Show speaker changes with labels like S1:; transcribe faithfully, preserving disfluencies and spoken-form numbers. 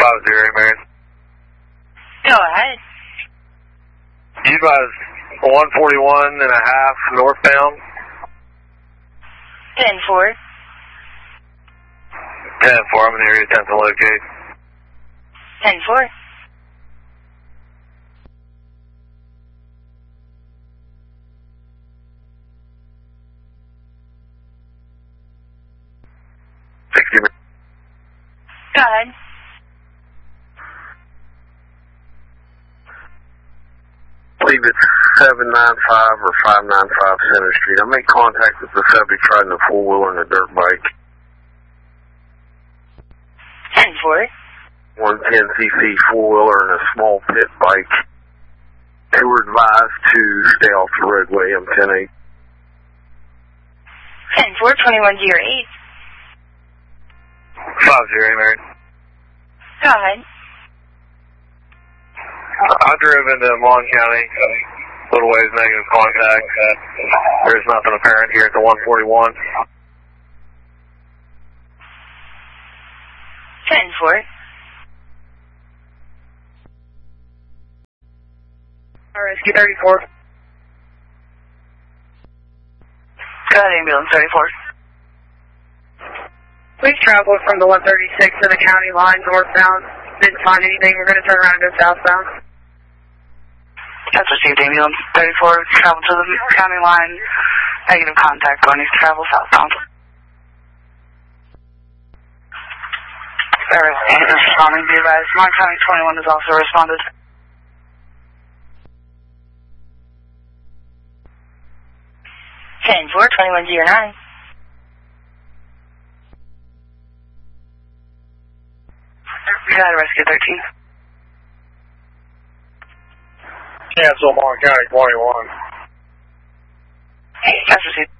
S1: five zero, Marion.
S2: Go ahead.
S1: You guys one forty-one and a half northbound.
S2: ten four.
S1: ten four, I'm in the area, ten to locate.
S2: ten four.
S1: sixty.
S2: Go ahead.
S1: I believe it's seven nine five or five nine five Center Street. I made contact with the subject riding a four-wheeler and a dirt bike.
S2: ten four.
S1: one ten C C four-wheeler and a small pit bike. They were advised to stay off the roadway. I'm ten eight.
S2: ten four, twenty-one zero eight.
S1: five zero, Mary.
S2: Go ahead.
S1: I drove into Mon County, a little ways negative contact. There's nothing apparent here at the one forty-one.
S2: ten four.
S3: Rescue thirty-four.
S2: Go ahead, ambulance thirty-four.
S3: Please travel from the one thirty-six to the county line northbound. Didn't find anything. We're going to turn around and go southbound.
S2: That's received, ambulance thirty-four. Travel to the county line. Negative contact. Going to travel southbound. Alright, responding. Be advised. Mon County twenty-one has also responded. ten four, twenty-one zero nine. We got a rescue thirteen.
S1: Cancel Mon County twenty-one.
S2: That's received.